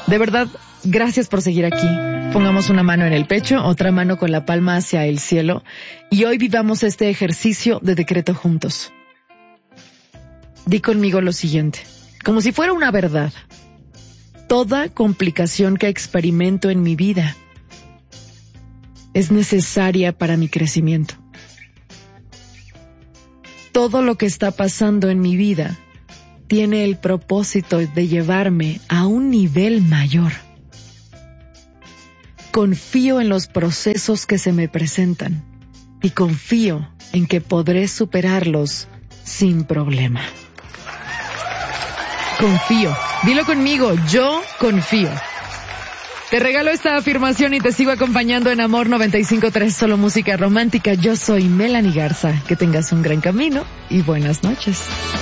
De verdad, gracias por seguir aquí. Pongamos una mano en el pecho, otra mano con la palma hacia el cielo, y hoy vivamos este ejercicio de decreto juntos. Di conmigo lo siguiente, como si fuera una verdad. Toda complicación que experimento en mi vida es necesaria para mi crecimiento. Todo lo que está pasando en mi vida tiene el propósito de llevarme a un nivel mayor. Confío en los procesos que se me presentan y confío en que podré superarlos sin problema. Confío. Dilo conmigo, yo confío. Te regalo esta afirmación y te sigo acompañando en Amor 95.3, solo música romántica. Yo soy Melanie Garza. Que tengas un gran camino y buenas noches.